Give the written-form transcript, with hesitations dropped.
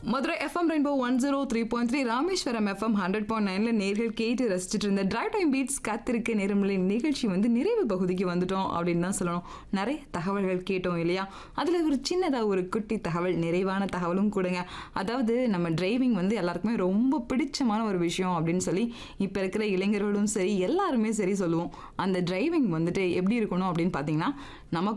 Madurai FM rainbow 103.3 Rameswaram FM 100.9ல நேர்கள் கேட்டு ரசிச்சுட்டு இருந்த டிரைவ் டைம் பீட்ஸ் காத்திருக்க நேரமில்லை நிகழ்ச்சி வந்து நிறைவு பகுதிக்கு வந்துட்டோம் அப்படின்னு தான் சொல்லணும். நிறைய தகவல்கள் கேட்டோம் இல்லையா? அதில் ஒரு சின்னதாக ஒரு குட்டி தகவல், நிறைவான தகவலும் கொடுங்க. அதாவது நம்ம டிரைவிங் வந்து எல்லாருக்குமே ரொம்ப பிடிச்சமான ஒரு விஷயம் அப்படின்னு சொல்லி இப்போ இருக்கிற இளைஞர்களும் சரி எல்லாருமே சரி சொல்லுவோம். அந்த டிரைவிங் வந்துட்டு எப்படி இருக்கணும் அப்படின்னு பார்த்தீங்கன்னா, நமக்கு